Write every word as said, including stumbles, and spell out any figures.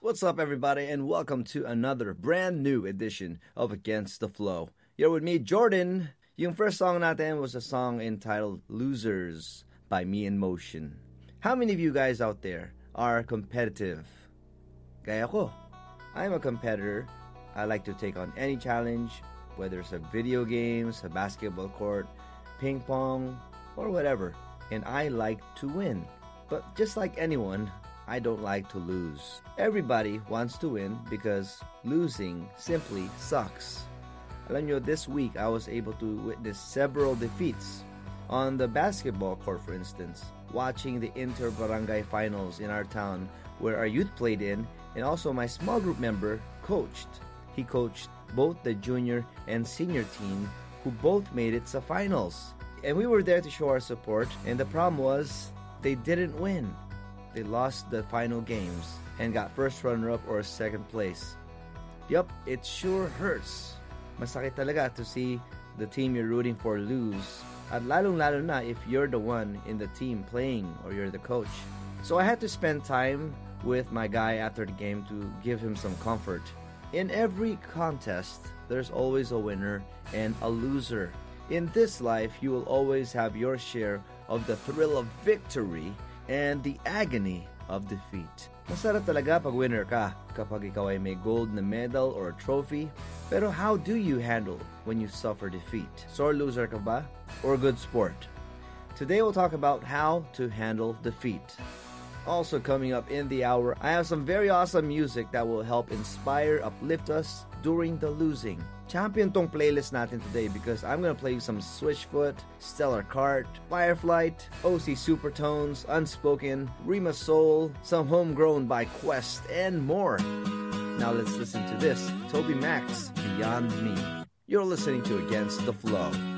What's up, everybody, and welcome to another brand new edition of Against the Flow. You're with me, Jordan. Yung first song natin was a song entitled Losers by Me in Motion. How many of you guys out there are competitive? Gaya ko. I'm a competitor. I like to take on any challenge, whether it's a video games, a basketball court, ping pong, or whatever. And I like to win. But just like anyone, I don't like to lose. Everybody wants to win because losing simply sucks. Alam nyo, this week I was able to witness several defeats. On the basketball court, for instance, watching the inter-barangay finals in our town where our youth played in, and also my small group member coached. He coached both the junior and senior team who both made it sa finals. And we were there to show our support, and the problem was they didn't win. They lost the final games and got first runner-up or second place. Yup, it sure hurts. Masakit talaga to see the team you're rooting for lose. At lalong-lalo na if you're the one in the team playing or you're the coach. So I had to spend time with my guy after the game to give him some comfort. In every contest, there's always a winner and a loser. In this life, you will always have your share of the thrill of victory and the agony of defeat. Masarap talaga pag winner ka kapag ikaw ay may gold na medal or trophy. Pero how do you handle when you suffer defeat? Sore loser ka ba? Or good sport? Today we'll talk about how to handle defeat. Also coming up in the hour, I have some very awesome music that will help inspire, uplift us during the losing. Champion tong playlist natin today because I'm gonna play you some Switchfoot, Stellar Cart, Fireflight, O C Supertones, Unspoken, Rima Soul, some homegrown by Quest, and more. Now let's listen to this, Toby Max, Beyond Me. You're listening to Against the Flow.